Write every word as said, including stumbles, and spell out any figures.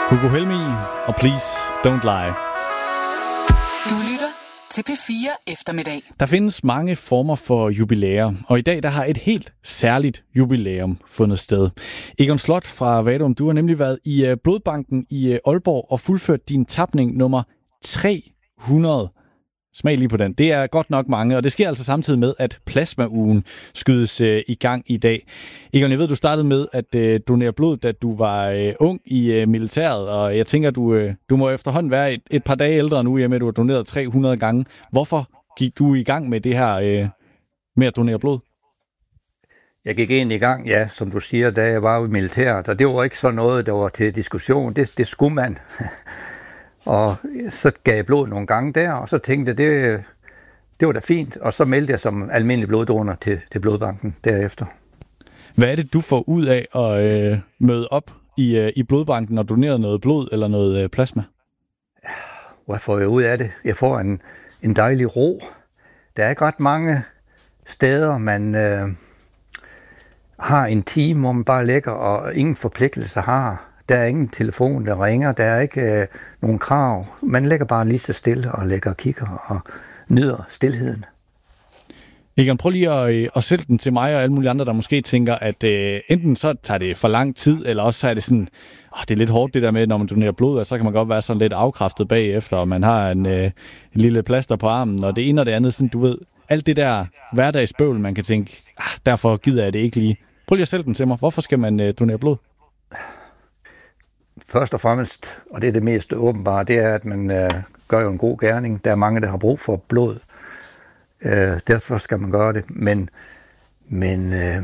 Hugo Helmig og Please Don't Lie. Du lytter til P fire Eftermiddag. Der findes mange former for jubilæer, og i dag der har et helt særligt jubilæum fundet sted. Egon Slot fra Vadum, du har nemlig været i Blodbanken i Aalborg og fuldført din tapning nummer tre hundrede. Smag lige på den. Det er godt nok mange, og det sker altså samtidig med, at plasmaugen skydes øh, i gang i dag. Egon, jeg ved, du startede med at øh, donere blod, da du var øh, ung i øh, militæret, og jeg tænker, du, øh, du må efterhånden være et, et par dage ældre nu, i og med, at du har doneret tre hundrede gange. Hvorfor gik du i gang med det her øh, med at donere blod? Jeg gik ind i gang, ja, som du siger, da jeg var i militæret, og det var ikke sådan noget, der var til diskussion. Det, det skulle man. Og så gav jeg blod nogle gange der, og så tænkte jeg, det, det var da fint. Og så meldte jeg som almindelig bloddonor til, til Blodbanken derefter. Hvad er det, du får ud af at øh, møde op i, øh, i Blodbanken og donere noget blod eller noget øh, plasma? Hvad får jeg ud af det? Jeg får en, en dejlig ro. Der er ikke ret mange steder, man øh, har en time, hvor man bare ligger og ingen forpligtelser har. Der er ingen telefon, der ringer. Der er ikke øh, nogen krav. Man ligger bare lige så stille og ligger og kigger og nyder stilheden. Egon, prøv lige at, øh, at sælge den til mig og alle mulige andre, der måske tænker, at øh, enten så tager det for lang tid, eller også så er det sådan, åh, det er lidt hårdt det der med, når man donerer blod, og så kan man godt være sådan lidt afkræftet bagefter, og man har en, øh, en lille plaster på armen, og det ene og det andet, sådan, du ved, alt det der hverdagsbøvl, man kan tænke, ah, derfor gider jeg det ikke lige. Prøv lige at sælge den til mig. Hvorfor skal man øh, donere blod? Først og fremmest, og det er det mest åbenbare, det er, at man øh, gør jo en god gerning. Der er mange, der har brug for blod. Øh, derfor skal man gøre det. Men, men øh,